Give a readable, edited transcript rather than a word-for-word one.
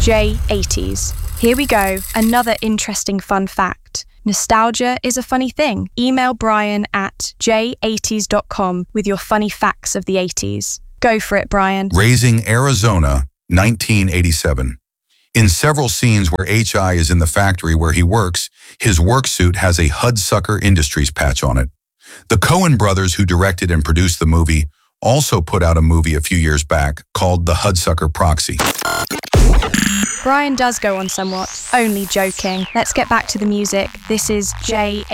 J80s. Here we go, another interesting fun fact. Nostalgia is a funny thing. Email Brian at j80s.com with your funny facts of the 80s. Go for it, Brian. Raising Arizona, 1987. In several scenes where H.I. is in the factory where he works, his work suit has a Hudsucker Industries patch on it. The Coen brothers, who directed and produced the movie, also put out a movie a few years back called The Hudsucker Proxy. Brian does go on somewhat. Only joking. Let's get back to the music. This is J